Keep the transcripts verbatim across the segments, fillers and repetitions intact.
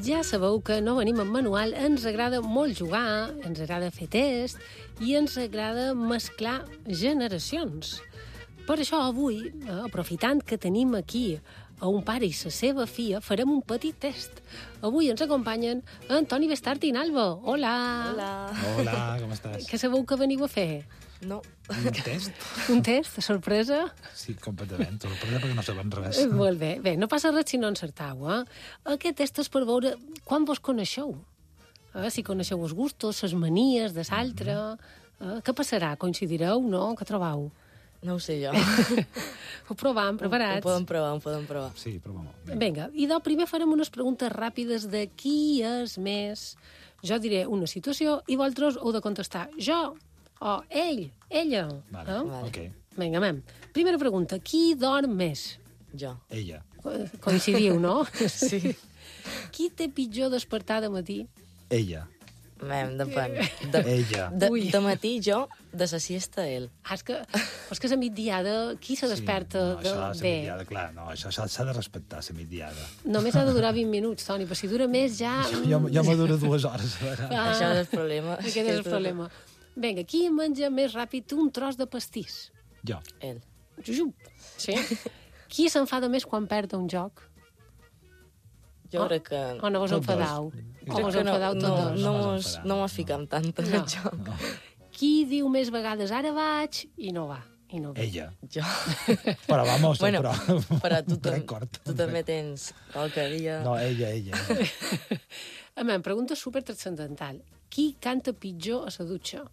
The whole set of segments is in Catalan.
Ja sabeu que no venim amb manual, ens agrada molt jugar, ens agrada fer test i ens agrada mesclar generacions. Per això avui, aprofitant que tenim aquí a un pare i la seva filla, farem un petit test. Avui ens acompanyen Antoni Bestart i Nalba. Hola! Hola! Hola, com estàs? Què sabeu que veniu a fer? No. Un test? Un test? Sorpresa? Sí, completament. Sorpresa perquè no sabem res. Eh, molt bé. Bé, no passa res si no encertau, eh? Aquest test és per veure quan vos coneixeu. Eh? Si coneixeu els gustos, les manies de l'altre. Eh? Què passarà? Coincidireu, no? Què trobau? No ho sé jo. Ho provam, preparats? Ho podem provar, ho podem provar. Sí, provem-ho. Vinga, i del primer farem unes preguntes ràpides de qui és més. Jo diré una situació i vosaltres heu de contestar jo o ell, ella. Vale, Eh? Vale. ok. Vinga, mem. Primera pregunta. Qui dorm més? Jo. Ella. Co- Coincidiu, no? Sí. Qui té pitjor despertar de matí? Ella. Mem, depèn. De, Ella. de, Ui. de matí jo, de sa siesta ell. Ah, és que, és que és a migdiada, qui se desperta Sí, no, de, això, la bé? migdiada, clar, no, això s'ha s'ha de respectar, la migdiada. Només ha de durar vint minuts, Toni, però si dura més ja... Jo, jo me dura dues hores. A veure. Ah, Això és el problema. Aquest és el problema. Vinga, qui menja més ràpid un tros de pastís? Jo. Ell. Jujup. Sí? Qui s'enfada més quan perd un joc? Jo Oh. crec que... O no vos Tots dos. enfadau? Jo O crec vos que no, enfadau no, tots no, dos? no, No mos, ens no mos fiquem tant en No. el joc. No. Qui diu més vegades ara vaig i no va? I no ve. Ella. Jo. Però vamos, Bueno, però... però tu, tam Record. tu també tens qualque dia... No, ella, ella. A mi, pregunta super transcendental. Qui canta pitjor a la dutxa?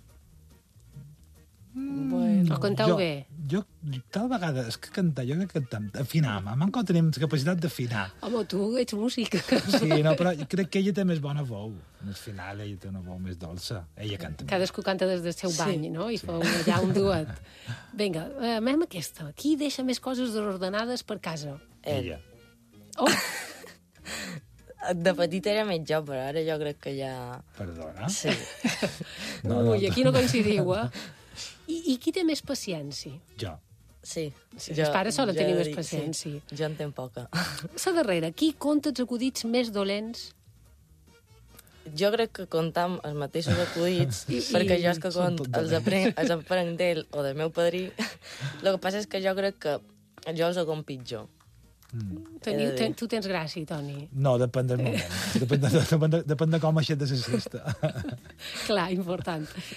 Bueno. O canteu jo, bé? Jo, tal vegada, és que cantar, jo crec que cantar, afinar, manco tenim capacitat d'afinar. Home, tu ets músic. Sí, no, però crec que ella té més bona veu. Al final ella té una veu més dolça. Ella canta més. Cadascú canta des del seu Sí. bany, no? I fa allà un duet. Vinga, eh, mem aquesta. Qui deixa més coses desordenades per casa? Ell. Ella. Oh, De petit era més jo, però ara jo crec que ja... Perdona? Sí. No, no, ui, aquí no coincidiu, eh? I, I qui té més paciència? Jo. Sí. Sí, els pares solen tenir he de més dir, paciència. Sí. Jo en tenc poca. La darrera, qui conta els acudits més dolents? Jo crec que comptam els mateixos acudits, I- perquè i- jo és que són cont tot els dolents. aprenc, els aprenc d'ell o del meu padrí. El que passa és que jo crec que jo els hago pitjor. Teniu, He de dir. ten, tu tens gràcia, Toni. No, depèn del moment. Depèn de, depèn de, depèn de com aixet de la siesta. Clar, important.